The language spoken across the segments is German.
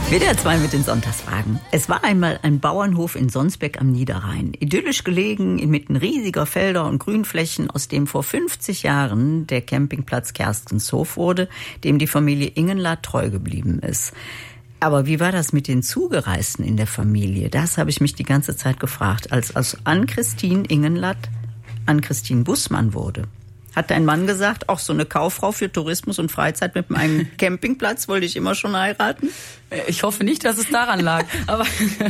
WDR 2 mit den Sonntagsfragen. Es war einmal ein Bauernhof in Sonsbeck am Niederrhein. Idyllisch gelegen, inmitten riesiger Felder und Grünflächen, aus dem vor 50 Jahren der Campingplatz Kerstenshof wurde, dem die Familie Ingenlath treu geblieben ist. Aber wie war das mit den Zugereisten in der Familie? Das habe ich mich die ganze Zeit gefragt, als aus Ann-Christine Ingenlath Ann-Christine Bussmann wurde. Hat dein Mann gesagt, auch so eine Kauffrau für Tourismus und Freizeit mit einem Campingplatz wollte ich immer schon heiraten? Ich hoffe nicht, dass es daran lag. Aber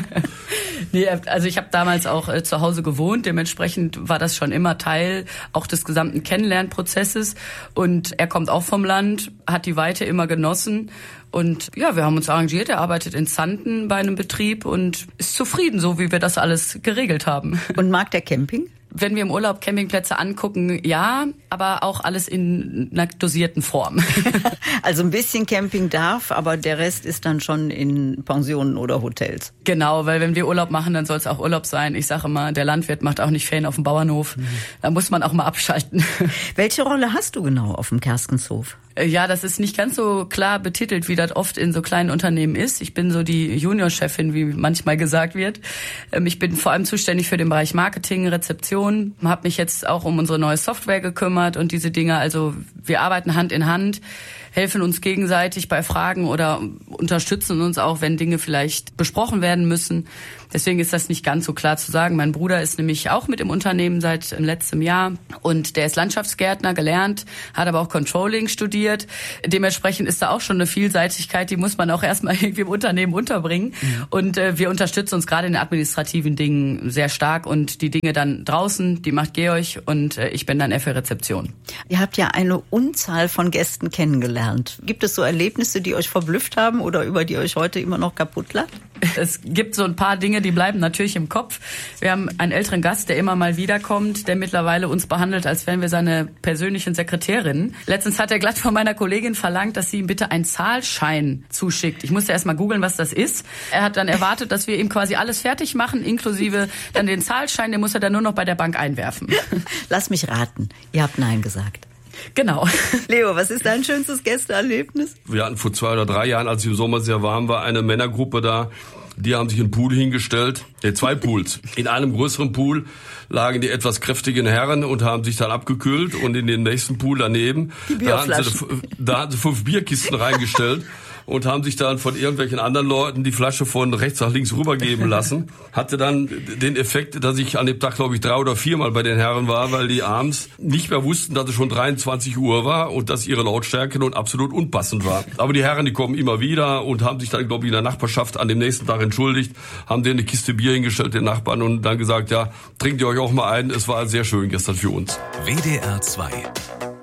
nee, also ich habe damals auch zu Hause gewohnt. Dementsprechend war das schon immer Teil auch des gesamten Kennenlernprozesses. Und er kommt auch vom Land, hat die Weite immer genossen. Und ja, wir haben uns arrangiert. Er arbeitet in Xanten bei einem Betrieb und ist zufrieden, so wie wir das alles geregelt haben. Und mag der Camping? Wenn wir im Urlaub Campingplätze angucken, ja, aber auch alles in einer dosierten Form. Also ein bisschen Camping darf, aber der Rest ist dann schon in Pensionen oder Hotels. Genau, weil wenn wir Urlaub machen, dann soll es auch Urlaub sein. Ich sage immer, der Landwirt macht auch nicht Ferien auf dem Bauernhof. Da muss man auch mal abschalten. Welche Rolle hast du genau auf dem Kerstenshof? Ja, das ist nicht ganz so klar betitelt, wie das oft in so kleinen Unternehmen ist. Ich bin so die Juniorchefin, wie manchmal gesagt wird. Ich bin vor allem zuständig für den Bereich Marketing, Rezeption, habe mich jetzt auch um unsere neue Software gekümmert und diese Dinge. Also wir arbeiten Hand in Hand, helfen uns gegenseitig bei Fragen oder unterstützen uns auch, wenn Dinge vielleicht besprochen werden müssen. Deswegen ist das nicht ganz so klar zu sagen. Mein Bruder ist nämlich auch mit im Unternehmen seit letztem Jahr und der ist Landschaftsgärtner gelernt, hat aber auch Controlling studiert. Dementsprechend ist da auch schon eine Vielseitigkeit, die muss man auch erstmal irgendwie im Unternehmen unterbringen. Und wir unterstützen uns gerade in den administrativen Dingen sehr stark und die Dinge dann draußen, die macht Georg und ich bin dann eher für Rezeption. Ihr habt ja eine Unzahl von Gästen kennengelernt. Gibt es so Erlebnisse, die euch verblüfft haben oder über die euch heute immer noch kaputt lacht? Es gibt so ein paar Dinge, die bleiben natürlich im Kopf. Wir haben einen älteren Gast, der immer mal wiederkommt, der mittlerweile uns behandelt, als wären wir seine persönlichen Sekretärinnen. Letztens hat er glatt von meiner Kollegin verlangt, dass sie ihm bitte einen Zahlschein zuschickt. Ich musste erst mal googeln, was das ist. Er hat dann erwartet, dass wir ihm quasi alles fertig machen, inklusive dann den Zahlschein, den muss er dann nur noch bei der Bank einwerfen. Lass mich raten, ihr habt Nein gesagt. Genau. Leo, was ist dein schönstes Gästeerlebnis? Wir hatten vor 2 oder 3 Jahren, als es im Sommer sehr warm war, eine Männergruppe da. Die haben sich einen Pool hingestellt, 2 Pools. In einem größeren Pool lagen die etwas kräftigen Herren und haben sich dann abgekühlt. Und in den nächsten Pool daneben, da hatten sie 5 Bierkisten reingestellt. Und haben sich dann von irgendwelchen anderen Leuten die Flasche von rechts nach links rübergeben lassen. Hatte dann den Effekt, dass ich an dem Tag, glaube ich, 3 oder 4 Mal bei den Herren war, weil die abends nicht mehr wussten, dass es schon 23 Uhr war und dass ihre Lautstärke nun absolut unpassend war. Aber die Herren, die kommen immer wieder und haben sich dann, glaube ich, in der Nachbarschaft an dem nächsten Tag entschuldigt, haben denen eine Kiste Bier hingestellt, den Nachbarn, und dann gesagt, ja, trinkt ihr euch auch mal ein. Es war sehr schön gestern für uns. WDR 2